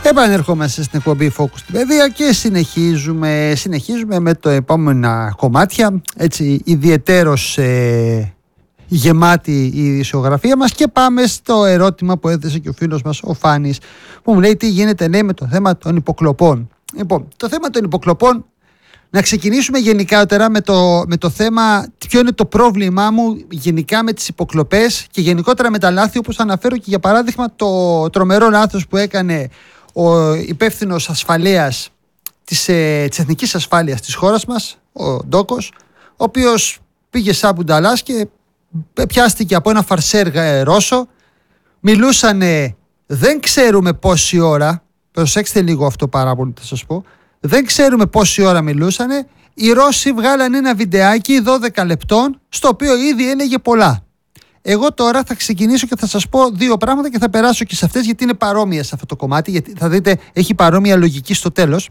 Επανερχόμαστε στην εκπομπή Focus στην Παιδεία και συνεχίζουμε με το επόμενα κομμάτια, έτσι ιδιαιτέρως γεμάτη η ειδησιογραφία μας, και πάμε στο ερώτημα που έθεσε και ο φίλος μας ο Φάνης, που μου λέει τι γίνεται, λέει, με το θέμα των υποκλοπών. Λοιπόν, το θέμα των υποκλοπών, να ξεκινήσουμε γενικότερα με το θέμα ποιο είναι το πρόβλημά μου γενικά με τις υποκλοπές και γενικότερα με τα λάθη, όπως αναφέρω και για παράδειγμα το τρομερό λάθος που έκανε ο υπεύθυνος ασφαλείας της εθνικής ασφάλειας της χώρας μας, ο Ντόκος, ο οποίος πήγε σαν μπουνταλάς και πιάστηκε από ένα φαρσέρ Ρώσο. Μιλούσανε δεν ξέρουμε πόση ώρα, προσέξτε λίγο αυτό πάρα πολύ θα σας πω, δεν ξέρουμε πόση ώρα μιλούσανε. Οι Ρώσοι βγάλανε ένα βιντεάκι 12 λεπτών στο οποίο ήδη έλεγε πολλά. Εγώ τώρα θα ξεκινήσω και θα σας πω δύο πράγματα και θα περάσω και σε αυτές, γιατί είναι παρόμοια σε αυτό το κομμάτι, γιατί θα δείτε έχει παρόμοια λογική στο τέλος.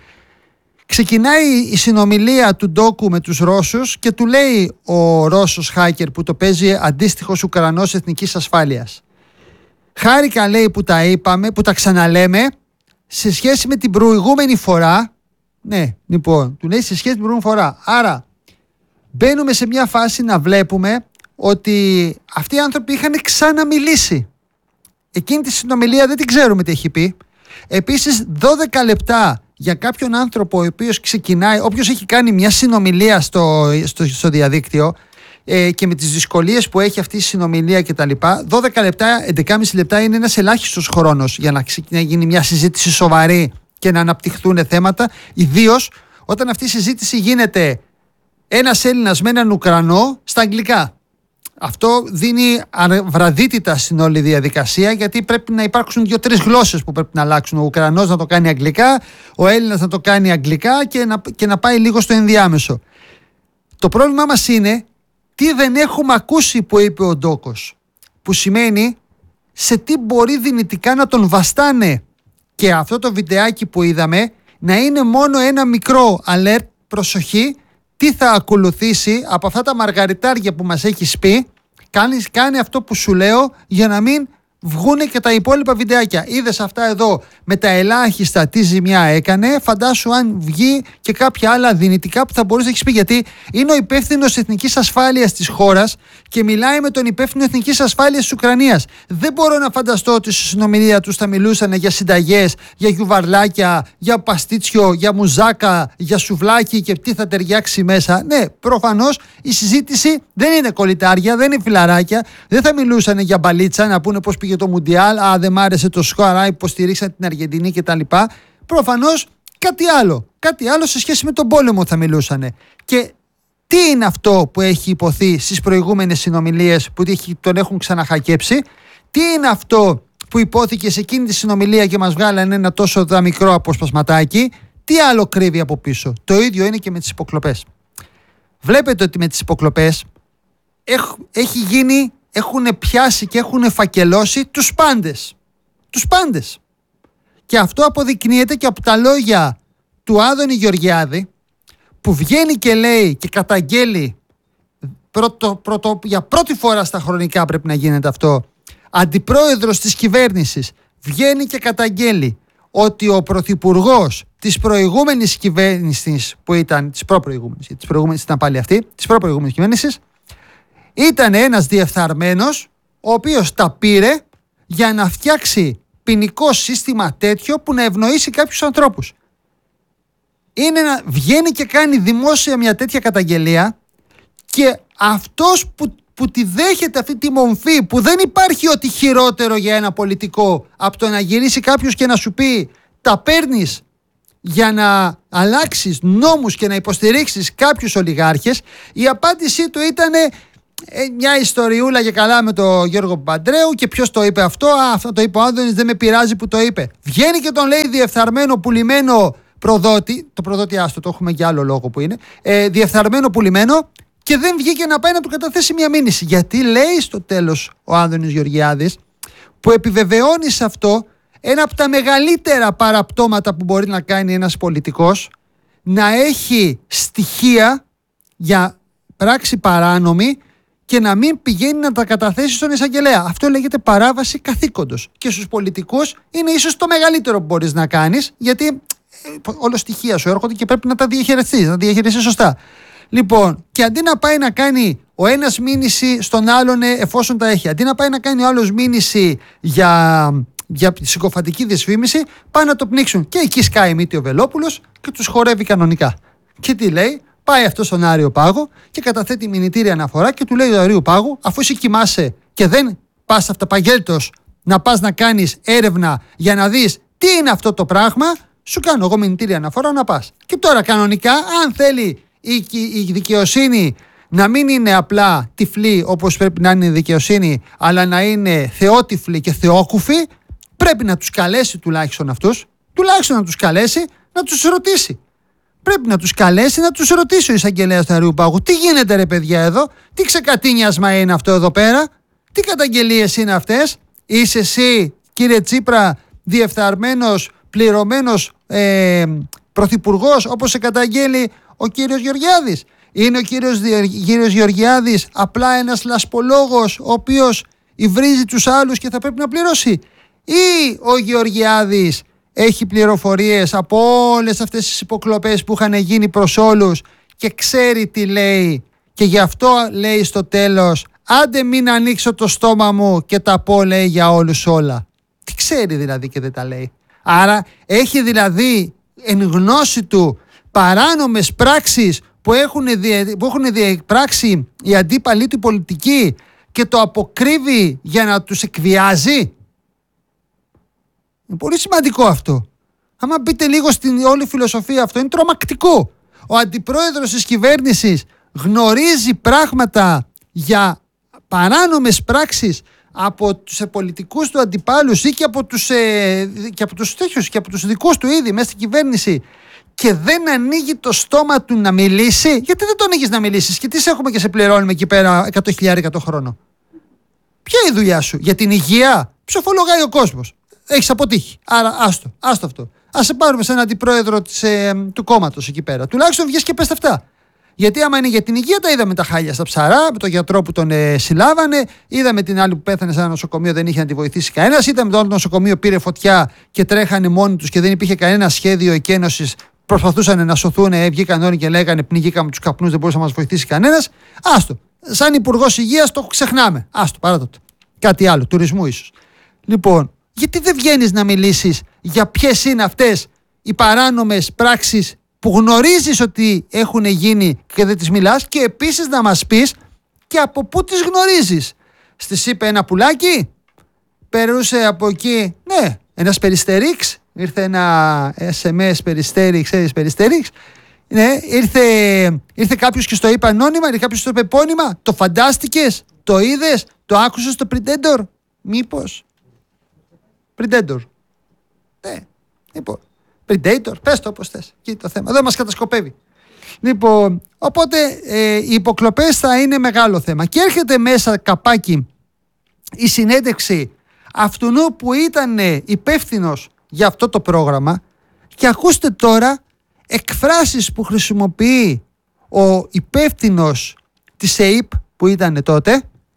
Ξεκινάει η συνομιλία του Ντόκου με τους Ρώσους και του λέει ο Ρώσος hacker που το παίζει αντίστοιχος Ουκρανός εθνικής ασφάλειας. Χάρηκα, λέει, που τα είπαμε, που τα ξαναλέμε σε σχέση με την προηγούμενη φορά. Ναι, λοιπόν, του λέει σε σχέση με την προηγούμενη φορά. Άρα μπαίνουμε σε μια φάση να βλέπουμε ότι αυτοί οι άνθρωποι είχαν ξαναμιλήσει. Εκείνη τη συνομιλία δεν την ξέρουμε τι έχει πει. Επίσης 12 λεπτά για κάποιον άνθρωπο ο οποίος ξεκινάει, όποιος έχει κάνει μια συνομιλία στο διαδίκτυο και με τις δυσκολίες που έχει αυτή η συνομιλία κτλ. 12 λεπτά, 11,5 λεπτά είναι ένας ελάχιστος χρόνος για να γίνει μια συζήτηση σοβαρή και να αναπτυχθούν θέματα, ιδίως όταν αυτή η συζήτηση γίνεται ένας Έλληνας με έναν Ουκρανό στα αγγλικά. Αυτό δίνει βραδύτητα στην όλη διαδικασία, γιατί πρέπει να υπάρξουν 2-3 γλώσσες που πρέπει να αλλάξουν. Ο Ουκρανός να το κάνει αγγλικά, ο Έλληνας να το κάνει αγγλικά και να πάει λίγο στο ενδιάμεσο. Το πρόβλημά μας είναι τι δεν έχουμε ακούσει που είπε ο Ντόκος, που σημαίνει σε τι μπορεί δυνητικά να τον βαστάνε. Και αυτό το βιντεάκι που είδαμε να είναι μόνο ένα μικρό alert, προσοχή, τι θα ακολουθήσει από αυτά τα μαργαριτάρια που μας έχεις πει. Κάνε αυτό που σου λέω για να μην βγούνε και τα υπόλοιπα βιντεάκια. Είδες αυτά εδώ με τα ελάχιστα τι ζημιά έκανε. Φαντάσου αν βγει και κάποια άλλα δυνητικά που θα μπορούσε να έχεις πει. Γιατί είναι ο υπεύθυνος εθνικής ασφάλειας της χώρας και μιλάει με τον υπεύθυνο εθνικής ασφάλειας της Ουκρανίας. Δεν μπορώ να φανταστώ ότι στη συνομιλία τους θα μιλούσαν για συνταγές, για γιουβαρλάκια, για παστίτσιο, για μουζάκα, για σουβλάκι και τι θα ταιριάξει μέσα. Ναι, προφανώς η συζήτηση δεν είναι κολλητάρια, δεν είναι φιλαράκια. Δεν θα μιλούσαν για μπαλίτσα, να πούνε πώς πήγε το Μουντιάλ, δεν μ' άρεσε το σκορ, υποστηρίξαν την Αργεντινή κτλ. Προφανώς κάτι άλλο σε σχέση με τον πόλεμο θα μιλούσαν. Και τι είναι αυτό που έχει υποθεί στις προηγούμενες συνομιλίες που τον έχουν ξαναχακέψει, τι είναι αυτό που υπόθηκε σε εκείνη τη συνομιλία και μας βγάλανε ένα τόσο μικρό αποσπασματάκι, τι άλλο κρύβει από πίσω. Το ίδιο είναι και με τις υποκλοπές. Βλέπετε ότι με τις υποκλοπές έχουν πιάσει και έχουν φακελώσει τους πάντες. Τους πάντες. Και αυτό αποδεικνύεται και από τα λόγια του Άδωνη Γεωργιάδη, που βγαίνει και λέει και καταγγέλει για πρώτη φορά στα χρονικά πρέπει να γίνεται αυτό, αντιπρόεδρος της κυβέρνησης βγαίνει και καταγγέλει ότι ο πρωθυπουργός της προηγούμενης κυβέρνησης που ήταν, της προηγούμενης ήταν πάλι αυτή, της προπροηγούμενης κυβέρνησης, ήταν ένας διεφθαρμένος ο οποίος τα πήρε για να φτιάξει ποινικό σύστημα τέτοιο που να ευνοήσει κάποιους ανθρώπους. Βγαίνει και κάνει δημόσια μια τέτοια καταγγελία και αυτός που τη δέχεται αυτή τη μομφή, που δεν υπάρχει ότι χειρότερο για ένα πολιτικό από το να γυρίσει κάποιος και να σου πει τα παίρνεις για να αλλάξεις νόμους και να υποστηρίξεις κάποιους ολιγάρχες, η απάντησή του ήταν μια ιστοριούλα και καλά με τον Γιώργο Παπαντρέου και ποιος το είπε αυτό, αυτό το είπε ο Άδωνης, δεν με πειράζει που το είπε. Βγαίνει και τον λέει διεφθαρμένο πουλημένο προδότη, το προδότη άστο, το έχουμε για άλλο λόγο που είναι, διεφθαρμένο πουλημένο, και δεν βγήκε να πάει να του καταθέσει μια μήνυση. Γιατί λέει στο τέλος ο Άδωνης Γεωργιάδης, που επιβεβαιώνει σε αυτό ένα από τα μεγαλύτερα παραπτώματα που μπορεί να κάνει ένας πολιτικός, να έχει στοιχεία για πράξη παράνομη και να μην πηγαίνει να τα καταθέσει στον εισαγγελέα. Αυτό λέγεται παράβαση καθήκοντος. Και στους πολιτικούς είναι ίσως το μεγαλύτερο που μπορείς να κάνεις, γιατί όλα στοιχεία σου έρχονται και πρέπει να τα διαχειριστείς, να τα διαχειριστείς σωστά. Λοιπόν, και αντί να πάει να κάνει ο ένας μήνυση στον άλλον εφόσον τα έχει, αντί να πάει να κάνει ο άλλος μήνυση για συκοφαντική δυσφήμιση, πάνε να το πνίξουν. Και εκεί σκάει μύτη ο Βελόπουλος και τους χορεύει κανονικά. Και τι λέει? Πάει αυτό στον Άριο Πάγο και καταθέτει μηνυτήρια αναφορά και του λέει ο Άριο Πάγου, αφού εσύ κοιμάσαι και δεν πας αυταπαγγέλτος να πας να κάνεις έρευνα για να δεις τι είναι αυτό το πράγμα, σου κάνω εγώ μηνυτήρια αναφορά να πας. Και τώρα κανονικά, αν θέλει η δικαιοσύνη να μην είναι απλά τυφλή όπως πρέπει να είναι η δικαιοσύνη, αλλά να είναι θεότυφλη και θεόκουφη, πρέπει να τους καλέσει τουλάχιστον αυτούς, τουλάχιστον να τους καλέσει να τους ρωτήσει. Πρέπει να τους καλέσει να τους ρωτήσει ο εισαγγελέας του Αρείου Πάγου. Τι γίνεται ρε παιδιά εδώ, τι ξεκατίνιασμα είναι αυτό εδώ πέρα, τι καταγγελίες είναι αυτές? Είσαι εσύ κύριε Τσίπρα διεφθαρμένος, πληρωμένος πρωθυπουργός όπως σε καταγγέλει ο κύριος Γεωργιάδης? Είναι ο κύριος Γεωργιάδης απλά ένας λασπολόγος ο οποίος υβρίζει τους άλλους και θα πρέπει να πληρώσει? Ή ο Γεωργιάδης έχει πληροφορίες από όλες αυτές τις υποκλοπές που είχαν γίνει προς όλους και ξέρει τι λέει και γι' αυτό λέει στο τέλος άντε μην ανοίξω το στόμα μου και τα πω λέει για όλους όλα? Τι ξέρει δηλαδή και δεν τα λέει? Άρα έχει δηλαδή εν γνώση του παράνομες πράξεις που έχουν διαπράξει οι αντίπαλοι του πολιτικοί και το αποκρύβει για να τους εκβιάζει. Είναι πολύ σημαντικό αυτό. Άμα μπείτε λίγο στην όλη φιλοσοφία, αυτό είναι τρομακτικό. Ο αντιπρόεδρος της κυβέρνησης γνωρίζει πράγματα για παράνομες πράξεις από τους πολιτικούς του αντιπάλους ή και από τους δικούς του ήδη μέσα στην κυβέρνηση και δεν ανοίγει το στόμα του να μιλήσει. Γιατί δεν το ανοίγεις να μιλήσεις? Και τι σε έχουμε και σε πληρώνουμε εκεί πέρα 100.000 το χρόνο? Ποια είναι η δουλειά σου? Για την υγεία? Ψοφολογάει ο κόσμος. Έχεις αποτύχει. Άρα άστο αυτό. Ας σε πάρουμε σε έναν αντιπρόεδρο του κόμματος εκεί πέρα. Τουλάχιστον βγες και πες αυτά. Γιατί άμα είναι για την υγεία, τα είδαμε τα χάλια στα ψαρά, με τον γιατρό που τον συλλάβανε, είδαμε την άλλη που πέθανε σε ένα νοσοκομείο, δεν είχε να τη βοηθήσει κανένας, είδαμε το άλλο νοσοκομείο πήρε φωτιά και τρέχανε μόνοι τους και δεν υπήρχε κανένα σχέδιο εκένωσης. Προσπαθούσαν να σωθούν, βγήκαν όλοι και λέγανε πνιγήκαμε τους καπνούς, δεν μπορούσε να μας βοηθήσει κανένας. Άστο. Σαν υπουργός υγείας το ξεχνάμε. Άστο, παρά τότε. Κάτι άλλο, τουρισμού ίσως. Λοιπόν, γιατί δεν βγαίνεις να μιλήσεις για ποιες είναι αυτές οι παράνομες πράξεις που γνωρίζεις ότι έχουν γίνει και δεν τις μιλάς, και επίσης να μας πεις και από πού τις γνωρίζεις? Στις είπε ένα πουλάκι, περούσε από εκεί, ναι, ένας περιστερίξ, ήρθε ένα SMS περιστέρι, ξέρεις περιστέριξ, ναι, ήρθε κάποιος και στο είπε ανώνυμα, ήρθε κάποιος και στο είπε επώνυμα, το φαντάστηκες, το είδες, το άκουσες στο Predator, μήπως? Predator, ναι, λοιπόν. Predator, πες το όπως θες. Εκεί το θέμα. Δεν μας κατασκοπεύει. Λοιπόν, οπότε οι υποκλοπές θα είναι μεγάλο θέμα. Και έρχεται μέσα καπάκι η συνέντευξη αυτού που ήταν υπεύθυνος για αυτό το πρόγραμμα και ακούστε τώρα εκφράσεις που χρησιμοποιεί ο υπεύθυνος της ΕΙΠ που ήταν τότε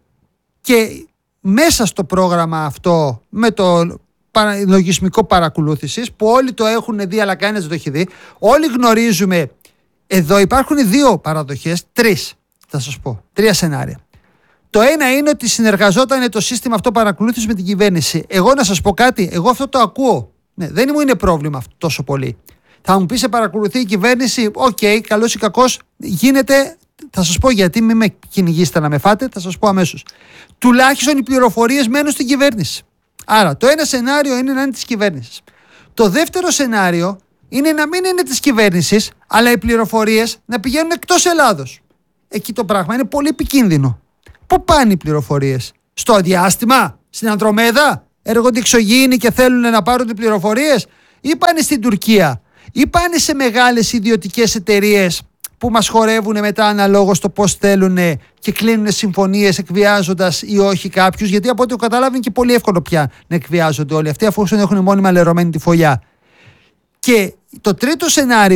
και μέσα στο πρόγραμμα αυτό με το λογισμικό παρακολούθησης που όλοι το έχουν δει αλλά κανένας δεν το έχει δει. Όλοι γνωρίζουμε, εδώ υπάρχουν δύο παραδοχές, τρεις θα σας πω, τρία σενάρια. Το ένα είναι ότι συνεργαζόταν το σύστημα αυτό παρακολούθησης με την κυβέρνηση. Εγώ να σας πω κάτι, εγώ αυτό το ακούω. Ναι, δεν μου είναι πρόβλημα αυτό τόσο πολύ. Θα μου πει σε παρακολουθεί η κυβέρνηση, οκ, καλός ή κακός, γίνεται. Θα σας πω γιατί, μην με κυνηγήσετε να με φάτε, θα σας πω αμέσως. Τουλάχιστον οι πληροφορίες μένουν στην κυβέρνηση. Άρα το ένα σενάριο είναι να είναι της κυβέρνησης. Το δεύτερο σενάριο είναι να μην είναι της κυβέρνησης, αλλά οι πληροφορίες να πηγαίνουν εκτός Ελλάδος. Εκεί το πράγμα είναι πολύ επικίνδυνο. Πού πάνε οι πληροφορίες? Στο διάστημα, στην Ανδρομέδα, έρχονται εξωγήινοι και θέλουν να πάρουν τις πληροφορίες, ή πάνε στην Τουρκία, ή πάνε σε μεγάλες ιδιωτικές εταιρείες που μας χορεύουν μετά αναλόγως το πώς θέλουν και κλείνουν συμφωνίες εκβιάζοντας ή όχι κάποιους, γιατί από ό,τι κατάλαβα είναι και πολύ εύκολο πια να εκβιάζονται όλοι αυτοί αφού έχουν μόνιμα λερωμένη τη φωλιά. Και το τρίτο σενάριο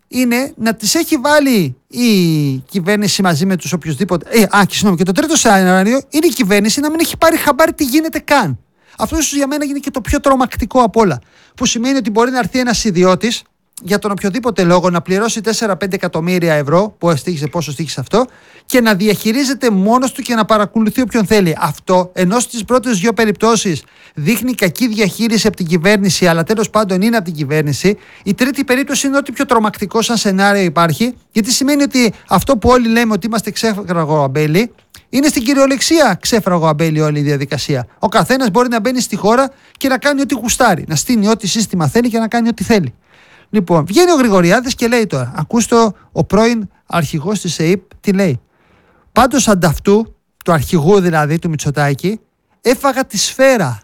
είναι να τις έχει βάλει η κυβέρνηση μαζί με τους οποιουσδήποτε. Και το τρίτο σενάριο είναι η κυβέρνηση να μην έχει πάρει χαμπάρι τι γίνεται καν. Αυτό ίσως για μένα είναι και το πιο τρομακτικό απ' όλα. Που σημαίνει ότι μπορεί να έρθει ένας ιδιώτης για τον οποιοδήποτε λόγο να πληρώσει 4-5 εκατομμύρια ευρώ, πόσο στοίχησε αυτό, και να διαχειρίζεται μόνος του και να παρακολουθεί όποιον θέλει. Αυτό, ενώ στις πρώτες δύο περιπτώσεις δείχνει κακή διαχείριση από την κυβέρνηση, αλλά τέλος πάντων είναι από την κυβέρνηση, η τρίτη περίπτωση είναι ό,τι πιο τρομακτικό σαν σενάριο υπάρχει, γιατί σημαίνει ότι αυτό που όλοι λέμε ότι είμαστε ξέφραγο αμπέλι, είναι στην κυριολεξία ξέφραγο αμπέλι όλη η διαδικασία. Ο καθένας μπορεί να μπαίνει στη χώρα και να κάνει ό,τι γουστάρει, να στείνει ό,τι σύστημα θέλει και να κάνει ό,τι θέλει. Λοιπόν, βγαίνει ο Γρηγοριάδης και λέει τώρα, ακούστε ο πρώην αρχηγός της ΕΕΠ τι λέει. Πάντως ανταυτού, του αρχηγού δηλαδή του Μητσοτάκη, έφαγα τη σφαίρα.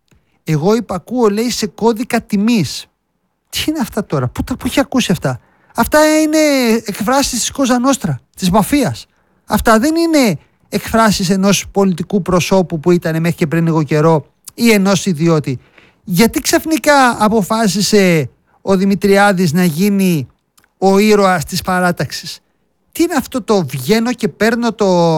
Εγώ υπακούω, λέει, σε κώδικα τιμής. Τι είναι αυτά τώρα, πού έχει ακούσει αυτά? Αυτά είναι εκφράσεις της Κόζα Νόστρα, της μαφίας. Αυτά δεν είναι εκφράσεις ενός πολιτικού προσώπου που ήταν μέχρι και πριν λίγο καιρό ή ενός ιδιώτη. Γιατί ξαφνικά αποφάσισε ο Δημητριάδης να γίνει ο ήρωας της παράταξης? Τι είναι αυτό το βγαίνω και παίρνω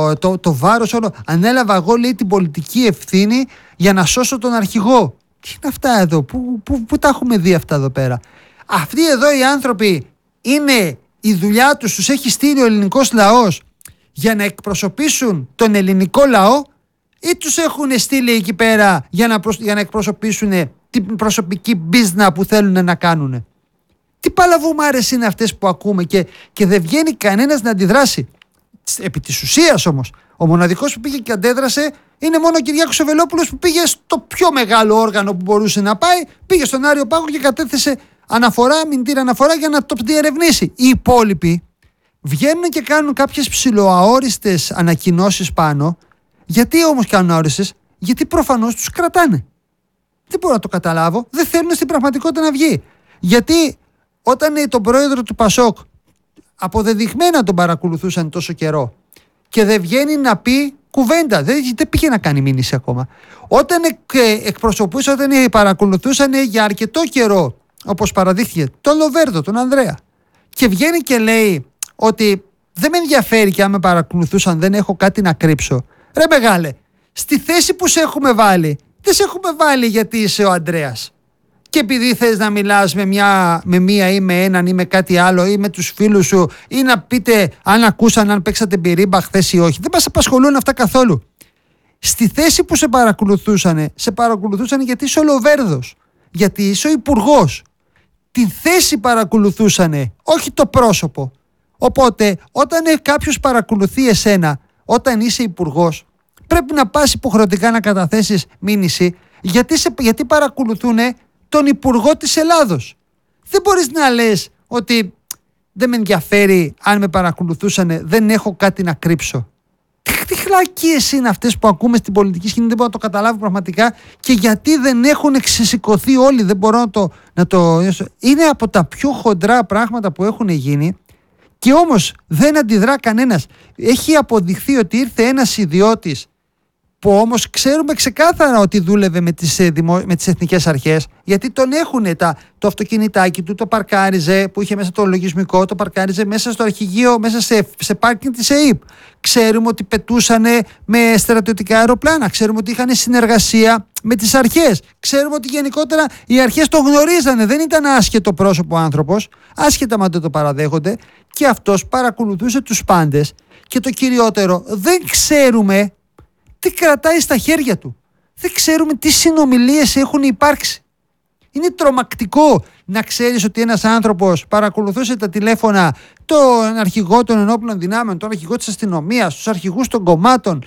το βάρος όλο? Ανέλαβα εγώ, λέει, την πολιτική ευθύνη για να σώσω τον αρχηγό. Τι είναι αυτά εδώ? Πού τα έχουμε δει αυτά εδώ πέρα? Αυτοί εδώ οι άνθρωποι είναι η δουλειά τους, τους έχει στείλει ο ελληνικός λαός για να εκπροσωπήσουν τον ελληνικό λαό, ή τους έχουν στείλει εκεί πέρα για να εκπροσωπήσουν την προσωπική μπίζνα που θέλουν να κάνουν? Τι παλαβουμάρες είναι αυτές που ακούμε και δεν βγαίνει κανένας να αντιδράσει? Επί της ουσίας όμως, ο μοναδικός που πήγε και αντέδρασε είναι μόνο ο Κυριάκος Βελόπουλος, που πήγε στο πιο μεγάλο όργανο που μπορούσε να πάει, πήγε στον Άριο Πάγο και κατέθεσε μηνυτήρια αναφορά για να το διερευνήσει. Οι υπόλοιποι βγαίνουν και κάνουν κάποιες ψιλοαόριστες ανακοινώσεις πάνω. Γιατί όμως κάνουν αόριστες? Γιατί προφανώς τους κρατάνε. Δεν μπορώ να το καταλάβω. Δεν θέλουν στην πραγματικότητα να βγει. Γιατί όταν τον πρόεδρο του Πασόκ αποδεδειγμένα τον παρακολουθούσαν τόσο καιρό και δεν βγαίνει να πει κουβέντα, δεν πήγε να κάνει μήνυση ακόμα. Όταν εκπροσωπούσαν, όταν παρακολουθούσαν για αρκετό καιρό, όπως παραδείχθηκε, τον Λοβέρδο, τον Ανδρέα, και βγαίνει και λέει ότι δεν με ενδιαφέρει και αν με παρακολουθούσαν, δεν έχω κάτι να κρύψω. Ρε μεγάλε, στη θέση που σε έχουμε βάλει, δεν σε έχουμε βάλει γιατί είσαι ο Ανδρέας και επειδή θες να μιλάς με μία ή με έναν ή με κάτι άλλο ή με τους φίλους σου ή να πείτε αν ακούσαν, αν παίξατε μπυρίμπα χθες ή όχι. Δεν μας απασχολούν αυτά καθόλου. Στη θέση που σε παρακολουθούσαν γιατί είσαι ο Λοβέρδος, γιατί είσαι ο υπουργός. Τη θέση παρακολουθούσαν, όχι το πρόσωπο. Οπότε όταν κάποιος παρακολουθεί εσένα, όταν είσαι υπουργός, πρέπει να πας υποχρεωτικά να καταθέσεις μήνυση, γιατί παρακολουθούν τον υπουργό της Ελλάδος. Δεν μπορείς να λες ότι δεν με ενδιαφέρει αν με παρακολουθούσαν, δεν έχω κάτι να κρύψω. Τι χλακίες είναι αυτές που ακούμε στην πολιτική σκηνή, δεν μπορώ να το καταλάβω πραγματικά, και γιατί δεν έχουν ξεσηκωθεί όλοι, δεν μπορώ να το... Είναι από τα πιο χοντρά πράγματα που έχουν γίνει και όμως δεν αντιδρά κανένας. Έχει αποδειχθεί ότι ήρθε ένας ιδιώτης που όμως ξέρουμε ξεκάθαρα ότι δούλευε με τις εθνικές αρχές, γιατί τον έχουν το αυτοκινητάκι του, το παρκάριζε που είχε μέσα το λογισμικό, το παρκάριζε μέσα στο αρχηγείο, μέσα σε πάρκινγκ της ΕΕΠ. Ξέρουμε ότι πετούσαν με στρατιωτικά αεροπλάνα, ξέρουμε ότι είχαν συνεργασία με τις αρχές, ξέρουμε ότι γενικότερα οι αρχές το γνωρίζανε, δεν ήταν άσχετο πρόσωπο άνθρωπος, άσχετα μα το παραδέχονται, και αυτός παρακολουθούσε τους πάντες και το κυριότερο, δεν ξέρουμε τι κρατάει στα χέρια του. Δεν ξέρουμε τι συνομιλίες έχουν υπάρξει. Είναι τρομακτικό να ξέρεις ότι ένας άνθρωπος παρακολουθούσε τα τηλέφωνα τον αρχηγό των ενόπλων δυνάμεων, τον αρχηγό της αστυνομίας, τους αρχηγούς των κομμάτων,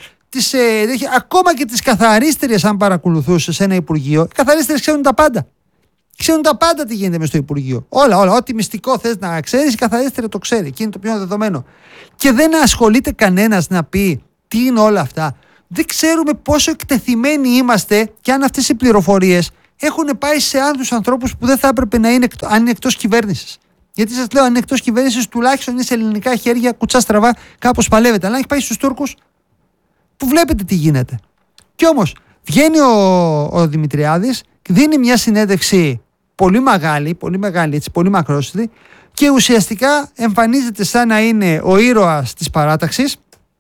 ακόμα και τις καθαρίστριες, αν παρακολουθούσε σε ένα υπουργείο. Οι καθαρίστριες ξέρουν τα πάντα. Ξέρουν τα πάντα τι γίνεται μες στο υπουργείο. Όλα. Ό,τι μυστικό θες να ξέρεις, η καθαρίστρια το ξέρει. Και είναι το πιο δεδομένο. Και δεν ασχολείται κανένας να πει τι είναι όλα αυτά. Δεν ξέρουμε πόσο εκτεθειμένοι είμαστε και αν αυτές οι πληροφορίες έχουν πάει σε άλλους ανθρώπους που δεν θα έπρεπε να είναι, αν είναι εκτός κυβέρνησης. Γιατί σας λέω, αν είναι εκτός κυβέρνησης, τουλάχιστον είναι σε ελληνικά χέρια, κουτσά στραβά, κάπως παλεύεται. Αλλά αν έχει πάει στους Τούρκους, που βλέπετε τι γίνεται. Κι όμως βγαίνει ο Δημητριάδης, δίνει μια συνέντευξη πολύ μεγάλη, έτσι, πολύ μακρόσυρτη, και ουσιαστικά εμφανίζεται σαν να είναι ο ήρωας της παράταξης.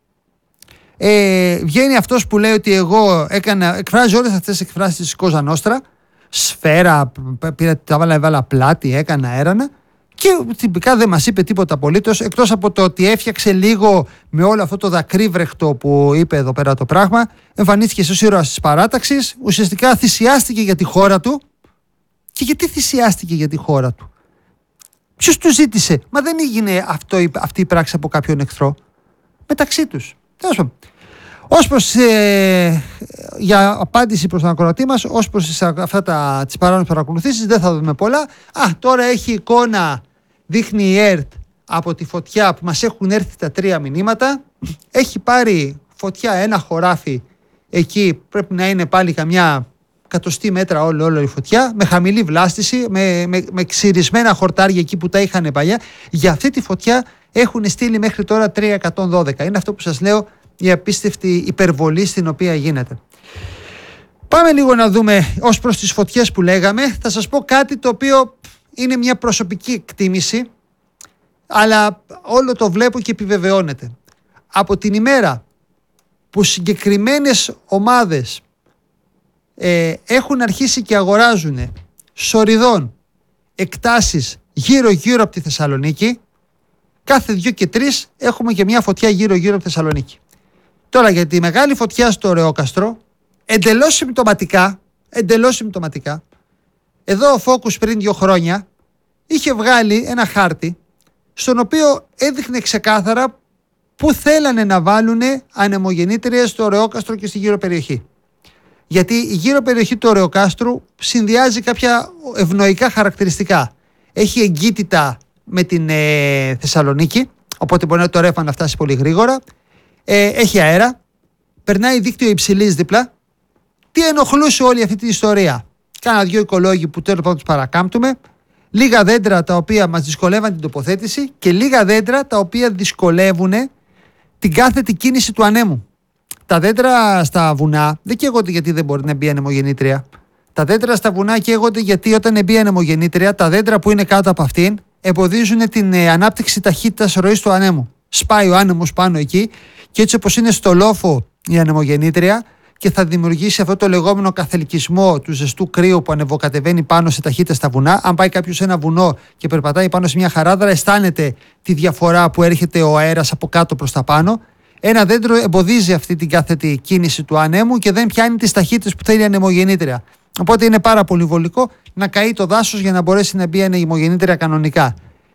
Βγαίνει αυτός που λέει ότι εγώ εκφράζει όλες αυτές τις εκφράσεις της Κόζα Νόστρα, σφαίρα, τα έβαλα πλάτη, έκανα έρανα, και τυπικά δεν μας είπε τίποτα απολύτως, εκτός από το ότι έφτιαξε λίγο με όλο αυτό το δακρύβρεχτο που είπε εδώ πέρα το πράγμα. Εμφανίστηκε ως ήρωας της παράταξης, ουσιαστικά θυσιάστηκε για τη χώρα του. Και γιατί θυσιάστηκε για τη χώρα του? Ποιος του ζήτησε? Μα δεν έγινε αυτή η πράξη από κάποιον εχθρό? Μεταξύ τους. Ως προς, για απάντηση προς τον ακροατή μας, ως προς τις παράνομες παρακολουθήσεις δεν θα δούμε πολλά. Τώρα έχει εικόνα, δείχνει η ΕΡΤ από τη φωτιά που μας έχουν έρθει τα 3 μηνύματα. Έχει πάρει φωτιά ένα χωράφι, εκεί πρέπει να είναι πάλι καμιά 100 μέτρα όλη η φωτιά, με χαμηλή βλάστηση, με ξυρισμένα χορτάρια εκεί που τα είχαν παλιά. Για αυτή τη φωτιά έχουν στείλει μέχρι τώρα 312. Είναι αυτό που σας λέω, η απίστευτη υπερβολή στην οποία γίνεται. Πάμε λίγο να δούμε ως προς τις φωτιές που λέγαμε. Θα σας πω κάτι το οποίο είναι μια προσωπική εκτίμηση, αλλά όλο το βλέπω και επιβεβαιώνεται. Από την ημέρα που συγκεκριμένες ομάδες έχουν αρχίσει και αγοράζουν σοριδών εκτάσεις γύρω-γύρω από τη Θεσσαλονίκη, κάθε 2 και 3 έχουμε και μια φωτιά γύρω-γύρω από τη Θεσσαλονίκη. Τώρα για τη μεγάλη φωτιά στο Ρεόκαστρο, εντελώς συμπτωματικά, εδώ ο Focus πριν 2 χρόνια είχε βγάλει ένα χάρτη στον οποίο έδειχνε ξεκάθαρα που θέλανε να βάλουν ανεμογεννήτριες στο Ρεόκαστρο και στη γύρω περιοχή. Γιατί η γύρω περιοχή του Ρεοκάστρου συνδυάζει κάποια ευνοϊκά χαρακτηριστικά. Έχει εγκύτητα με την Θεσσαλονίκη, οπότε μπορεί το ρεύμα να φτάσει πολύ γρήγορα. Έχει αέρα, περνάει δίκτυο υψηλής δίπλα. Τι ενοχλούσε όλη αυτή την ιστορία? Κάνα 2 οικολόγοι που τέλος πάντων τους παρακάμπτουμε, λίγα δέντρα τα οποία μας δυσκολεύαν την τοποθέτηση και λίγα δέντρα τα οποία δυσκολεύουν την κάθετη κίνηση του ανέμου. Τα δέντρα στα βουνά δεν καίγονται γιατί δεν μπορεί να μπει ανεμογεννήτρια. Τα δέντρα στα βουνά καίγονται γιατί όταν μπει ανεμογεννήτρια, τα δέντρα που είναι κάτω από αυτήν εμποδίζουν την ανάπτυξη ταχύτητας ροής του ανέμου. Σπάει ο άνεμος πάνω εκεί και έτσι όπως είναι στο λόφο η ανεμογεννήτρια και θα δημιουργήσει αυτό το λεγόμενο καθελκισμό του ζεστού κρύου που ανεβοκατεβαίνει πάνω σε ταχύτητα στα βουνά. Αν πάει κάποιος σε ένα βουνό και περπατάει πάνω σε μια χαράδρα, αισθάνεται τη διαφορά που έρχεται ο αέρας από κάτω προς τα πάνω. Ένα δέντρο εμποδίζει αυτή την κάθετη κίνηση του ανέμου και δεν πιάνει τις ταχύτητες που θέλει η ανεμογεννήτρια. Οπότε είναι πάρα πολύ βολικό να καεί το δάσος για να μπορέσει να μπει η ανεμογεννήτρια κανονικά.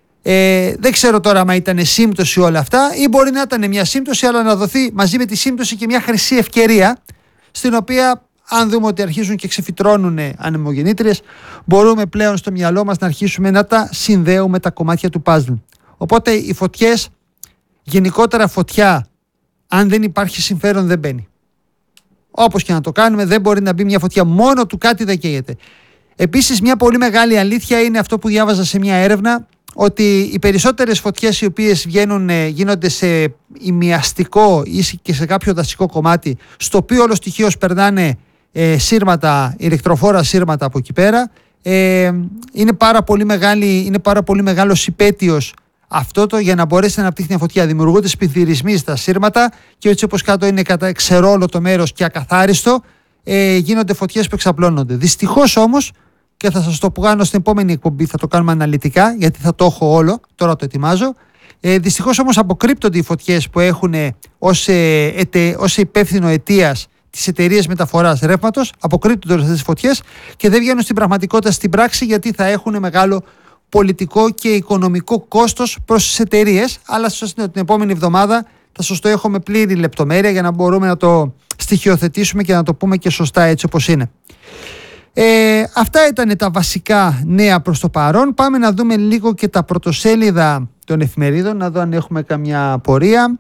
Δεν ξέρω τώρα αν ήταν σύμπτωση όλα αυτά ή μπορεί να ήταν μια σύμπτωση, αλλά να δοθεί μαζί με τη σύμπτωση και μια χρυσή ευκαιρία, στην οποία αν δούμε ότι αρχίζουν και ξεφυτρώνουν ανεμογεννήτριες, μπορούμε πλέον στο μυαλό μας να αρχίσουμε να τα συνδέουμε τα κομμάτια του παζλ. Οπότε οι φωτιές, γενικότερα φωτιά, αν δεν υπάρχει συμφέρον δεν μπαίνει. Όπως και να το κάνουμε, δεν μπορεί να μπει μια φωτιά μόνο του, κάτι δεν καίγεται. Επίσης, μια πολύ μεγάλη αλήθεια είναι αυτό που διάβαζα σε μια έρευνα, ότι οι περισσότερες φωτιές οι οποίες γίνονται σε ημιαστικό ή και σε κάποιο δασικό κομμάτι, στο οποίο όλο στοιχείως περνάνε σύρματα, ηλεκτροφόρα σύρματα από εκεί πέρα, είναι πάρα πολύ μεγάλος υπαίτιος αυτό το για να μπορέσει να αναπτύξει μια φωτιά. Δημιουργούνται σπινθυρισμοί στα σύρματα και έτσι όπως κάτω είναι ξερόλο το μέρος και ακαθάριστο, γίνονται φωτιές που εξαπλώνονται. Δυστυχώς όμως, και θα σας το κάνω στην επόμενη εκπομπή, θα το κάνουμε αναλυτικά γιατί θα το έχω όλο, τώρα το ετοιμάζω. Δυστυχώς όμως αποκρύπτονται οι φωτιές που έχουν ως υπεύθυνο αιτίας τις εταιρείες μεταφοράς ρεύματος, αποκρύπτονται όλες αυτές τις φωτιές και δεν βγαίνουν στην πραγματικότητα στην πράξη, γιατί θα έχουν μεγάλο πολιτικό και οικονομικό κόστος προς τις εταιρείες. Αλλά την επόμενη εβδομάδα θα σας το έχω με πλήρη λεπτομέρεια για να μπορούμε να το στοιχειοθετήσουμε και να το πούμε και σωστά έτσι όπως είναι. Αυτά ήταν τα βασικά νέα προς το παρόν. Πάμε να δούμε λίγο και τα πρωτοσέλιδα των εφημερίδων, να δω αν έχουμε καμιά απορία.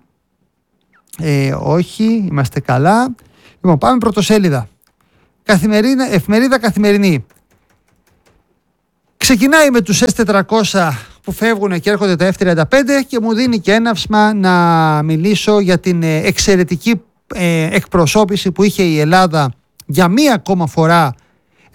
Όχι, είμαστε καλά. Λοιπόν, πάμε πρωτοσέλιδα. Εφημερίδα Καθημερινή. Ξεκινάει με τους S400 που φεύγουν και έρχονται τα F35 και μου δίνει και έναυσμα να μιλήσω για την εξαιρετική εκπροσώπηση που είχε η Ελλάδα για μία ακόμα φορά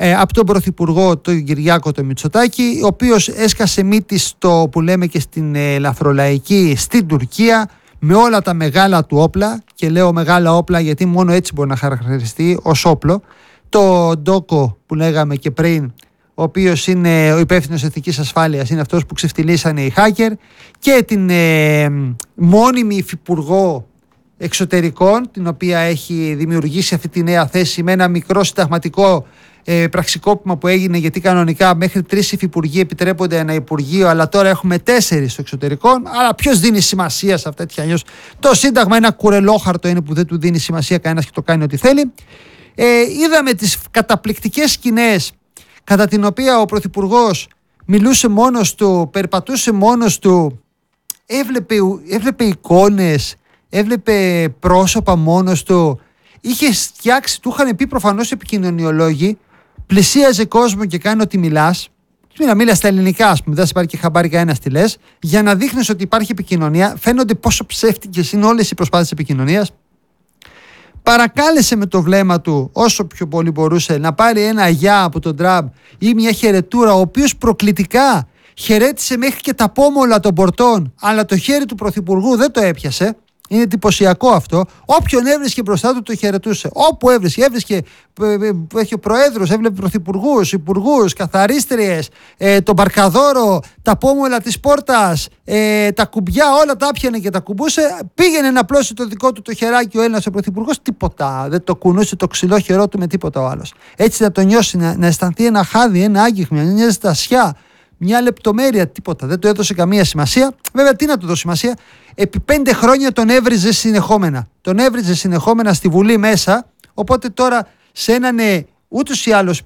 από τον Πρωθυπουργό τον Κυριάκο τον Μητσοτάκη, ο οποίος έσκασε μύτη στο που λέμε και στην ελαφρολαϊκή στην Τουρκία με όλα τα μεγάλα του όπλα, και λέω μεγάλα όπλα γιατί μόνο έτσι μπορεί να χαρακτηριστεί ως όπλο, το Ντόκο που λέγαμε και πριν, ο οποίος είναι ο υπεύθυνος εθνικής ασφάλειας, είναι αυτός που ξεφτυλίσανε οι hacker, και την μόνιμη υφυπουργό εξωτερικών, την οποία έχει δημιουργήσει αυτή τη νέα θέση με ένα μικρό συνταγματικό πραξικόπημα που έγινε, γιατί κανονικά μέχρι 3 υφυπουργοί επιτρέπονται ένα υπουργείο, αλλά τώρα έχουμε 4 στο εξωτερικών. Άρα ποιος δίνει σημασία σε αυτά, έτσι αλλιώς το Σύνταγμα ένα κουρελόχαρτο είναι που δεν του δίνει σημασία κανένας και το κάνει ό,τι θέλει. Είδαμε τις καταπληκτικές σκηνές κατά την οποία ο Πρωθυπουργός μιλούσε μόνος του, περπατούσε μόνος του, έβλεπε εικόνες, έβλεπε πρόσωπα μόνος του, είχε φτιάξει, του είχαν πει προφανώς επικοινωνιολόγοι, πλησίαζε κόσμο και κάνει ότι μιλάς, μίλας στα ελληνικά, ας πούμε, δεν σε πάρει και χαμπάρι κανένας τι λες, για να δείχνεις ότι υπάρχει επικοινωνία. Φαίνονται πόσο ψεύτικες είναι όλες οι προσπάθειες επικοινωνίας. Παρακάλεσε με το βλέμμα του όσο πιο πολύ μπορούσε να πάρει ένα γεια από τον Τραμπ ή μια χαιρετούρα, ο οποίος προκλητικά χαιρέτησε μέχρι και τα πόμολα των πορτών, αλλά το χέρι του Πρωθυπουργού δεν το έπιασε. Είναι εντυπωσιακό αυτό. Όποιον έβρισκε μπροστά του το χαιρετούσε. Όπου έβρισκε προέδρους, έβλεπε πρωθυπουργούς, υπουργούς, καθαρίστριες, τον παρκαδόρο, τα πόμολα της πόρτας, τα κουμπιά, όλα τα άπιανε και τα κουμπούσε. Πήγαινε να απλώσει το δικό του το χεράκι ο Έλληνας ο πρωθυπουργός, τίποτα. Δεν το κουνούσε το ξυλό χερό του με τίποτα ο άλλος. Έτσι να το νιώσει, να αισθανθεί ένα χάδι, ένα άγγιγμα, μια ζεστασιά, μια λεπτομέρεια, τίποτα. Δεν το έδωσε καμία σημασία. Βέβαια, τι να του δώσει σημασία. Επί 5 χρόνια τον έβριζε συνεχόμενα. Τον έβριζε συνεχόμενα στη Βουλή μέσα. Οπότε τώρα σε έναν ούτως ή άλλως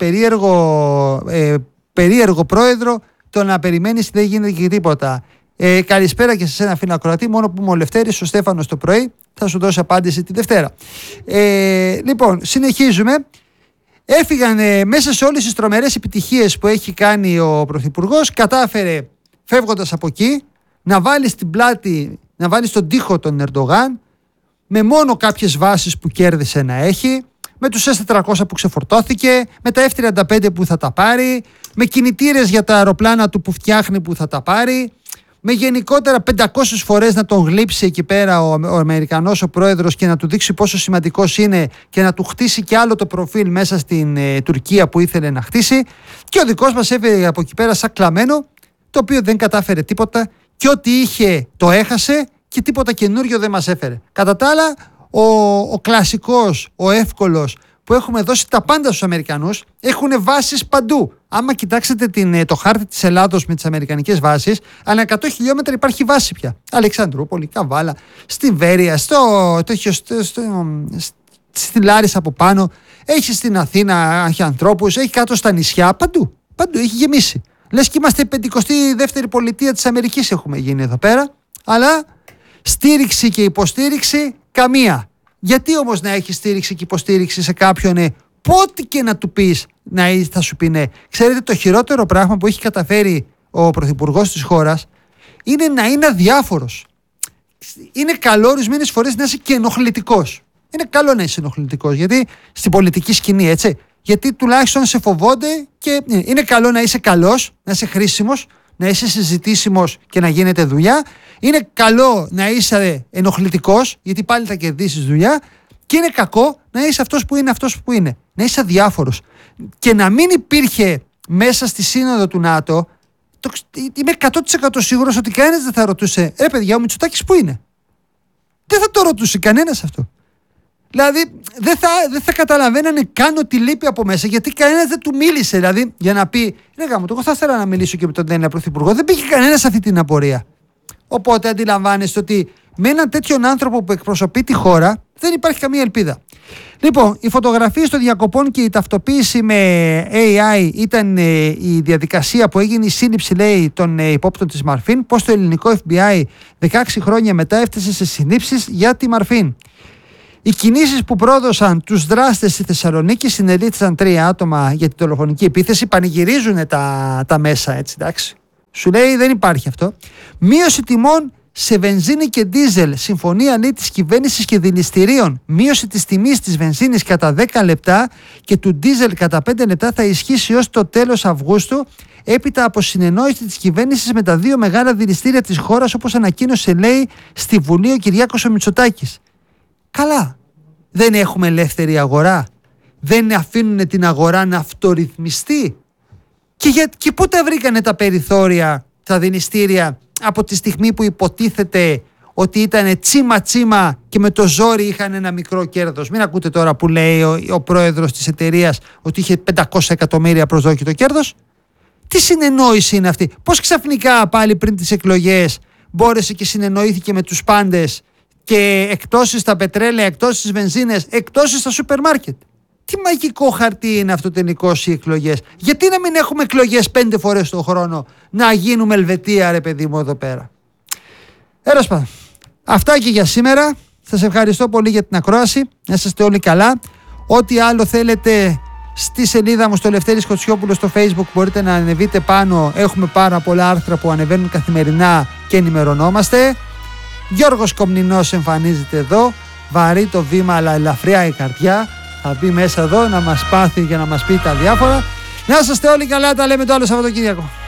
περίεργο πρόεδρο, το να περιμένεις δεν γίνεται και τίποτα. Καλησπέρα και σε ένα φίλο ακροατή. Μόνο που είμαι ο Λευτέρης, ο Στέφανος το πρωί, θα σου δώσει απάντηση τη Δευτέρα. Λοιπόν, συνεχίζουμε. Έφυγαν μέσα σε όλες τις τρομερές επιτυχίες που έχει κάνει ο Πρωθυπουργός, κατάφερε φεύγοντας από εκεί να βάλει στην πλάτη, να βάλει στον τοίχο τον Ερντογάν, με μόνο κάποιες βάσεις που κέρδισε να έχει, με τους S-400 που ξεφορτώθηκε, με τα F-35 που θα τα πάρει, με κινητήρες για τα αεροπλάνα του που φτιάχνει που θα τα πάρει, με γενικότερα 500 φορές να τον γλύψει εκεί πέρα ο Αμερικανός ο πρόεδρος και να του δείξει πόσο σημαντικός είναι και να του χτίσει κι άλλο το προφίλ μέσα στην Τουρκία που ήθελε να χτίσει, και ο δικός μας έφυγε από εκεί πέρα σαν κλαμμένο, το οποίο δεν κατάφερε τίποτα και ό,τι είχε το έχασε και τίποτα καινούριο δεν μας έφερε. Κατά τα άλλα, ο κλασικός, ο εύκολος που έχουμε δώσει τα πάντα στους Αμερικανούς, έχουν βάσεις παντού. Άμα κοιτάξετε το χάρτη της Ελλάδος με τις αμερικανικές βάσεις, ανά 100 χιλιόμετρα υπάρχει βάση πια. Αλεξανδρούπολη, Καβάλα, στη Βέρεια, στη Λάρισα από πάνω, έχει στην Αθήνα, έχει ανθρώπους, έχει κάτω στα νησιά, παντού έχει γεμίσει. Λες και είμαστε 52η πολιτεία της Αμερικής έχουμε γίνει εδώ πέρα, αλλά στήριξη και υποστήριξη καμία. Γιατί όμως να έχει στήριξη και υποστήριξη σε κάποιον, πότε και να του πεις θα σου πει ναι. Ξέρετε, το χειρότερο πράγμα που έχει καταφέρει ο πρωθυπουργός της χώρας είναι να είναι αδιάφορος. Είναι καλό ορισμένες φορές να είσαι και ενοχλητικός. Είναι καλό να είσαι ενοχλητικός, γιατί στην πολιτική σκηνή, έτσι. Γιατί τουλάχιστον σε φοβόνται και είναι καλό να είσαι καλός, να είσαι χρήσιμος, να είσαι συζητήσιμος και να γίνεται δουλειά. Είναι καλό να είσαι ενοχλητικός, γιατί πάλι θα κερδίσεις δουλειά. Και είναι κακό να είσαι αυτός που είναι. Να είσαι αδιάφορος. Και να μην υπήρχε μέσα στη σύνοδο του ΝΑΤΟ, είμαι 100% σίγουρος ότι κανένας δεν θα ρωτούσε «Ρε παιδιά, ο Μητσοτάκης που είναι?» Δεν θα το ρωτούσε κανένας αυτό. Δηλαδή δεν θα καταλαβαίνανε καν ότι λείπει από μέσα, γιατί κανένας δεν του μίλησε. Δηλαδή για να πει «Ρε γάμο, εγώ θα ήθελα να μιλήσω και με τον Έλληνα Πρωθυπουργό». Δεν πήγε κανένας σε αυτή την απορία. Οπότε αντιλαμβάνεστε ότι με έναν τέτοιον άνθρωπο που εκπροσωπεί τη χώρα δεν υπάρχει καμία ελπίδα. Λοιπόν, οι φωτογραφίες των διακοπών και η ταυτοποίηση με AI ήταν η διαδικασία που έγινε η σύλληψη, λέει, των υπόπτων της Μαρφίν. Πώς το ελληνικό FBI 16 χρόνια μετά έφτασε σε συλλήψεις για τη Μαρφίν. Οι κινήσεις που πρόδωσαν τους δράστες στη Θεσσαλονίκη, συνελήφθησαν 3 άτομα για την δολοφονική επίθεση. Πανηγυρίζουν τα μέσα, έτσι, εντάξει. Σου λέει δεν υπάρχει αυτό. Μείωση τιμών σε βενζίνη και ντίζελ. Συμφωνία λέει της κυβέρνησης και δηληστηρίων. Μείωση της τιμής της βενζίνης κατά 10 λεπτά και του ντίζελ κατά 5 λεπτά θα ισχύσει ως το τέλος Αυγούστου, έπειτα από συνεννόηση της κυβέρνησης με τα δύο μεγάλα δηληστήρια της χώρας, όπως ανακοίνωσε λέει στη Βουλή ο Κυριάκος ο Μητσοτάκης. Καλά. Δεν έχουμε ελεύθερη αγορά? Δεν αφήνουν την αγορά να αυτορυθμιστεί? Και πού τα βρήκανε τα περιθώρια, τα δηληστήρια, από τη στιγμή που υποτίθεται ότι ήταν τσίμα και με το ζόρι είχαν ένα μικρό κέρδος? Μην ακούτε τώρα που λέει ο πρόεδρος της εταιρείας ότι είχε 500 εκατομμύρια προσδόκητο κέρδος. Τι συνεννόηση είναι αυτή? Πώς ξαφνικά πάλι πριν τις εκλογές μπόρεσε και συνεννοήθηκε με τους πάντες και εκτόσεις στα πετρέλαια, εκτόσεις στις βενζίνες, εκτόσεις στα σούπερ μάρκετ? Τι μαγικό χαρτί είναι αυτό τελικώς οι εκλογές? Γιατί να μην έχουμε εκλογές 5 φορές το χρόνο, να γίνουμε Ελβετία ρε παιδί μου εδώ πέρα? Έρασπα. Αυτά και για σήμερα. Σας ευχαριστώ πολύ για την ακρόαση. Να είστε όλοι καλά. Ό,τι άλλο θέλετε στη σελίδα μου στο Λευτέρης Κοτσιόπουλος στο Facebook μπορείτε να ανεβείτε πάνω. Έχουμε πάρα πολλά άρθρα που ανεβαίνουν καθημερινά και ενημερωνόμαστε. Γιώργος Κομνηνός εμφανίζεται εδώ. Βαρύ το βήμα αλλά ελαφριά η καρδιά. Θα μπει μέσα εδώ να μας πάθει και να μας πει τα διάφορα. Να είστε όλοι καλά, τα λέμε το άλλο Σαββατοκύριακο.